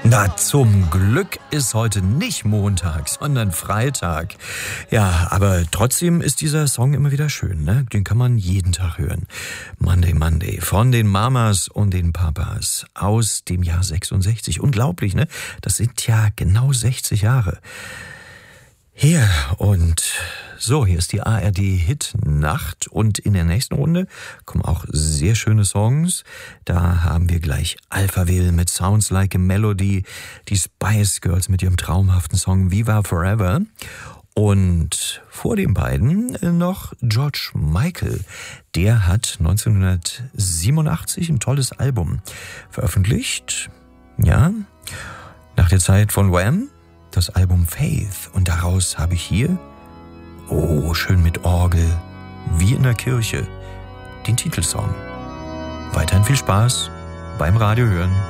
Na, zum Glück ist heute nicht Montag, sondern Freitag. Ja, aber trotzdem ist dieser Song immer wieder schön, ne? Den kann man jeden Tag hören. Monday, Monday von den Mamas und den Papas aus dem Jahr 66. Unglaublich, ne? Das sind ja genau 60 Jahre. Hier und so, hier ist die ARD-Hit-Nacht und in der nächsten Runde kommen auch sehr schöne Songs. Da haben wir gleich Alphaville mit Sounds Like a Melody, die Spice Girls mit ihrem traumhaften Song Viva Forever und vor den beiden noch George Michael. Der hat 1987 ein tolles Album veröffentlicht, ja, nach der Zeit von Wham, das Album Faith, und daraus habe ich hier, oh, schön mit Orgel, wie in der Kirche, den Titelsong. Weiterhin viel Spaß beim Radiohören.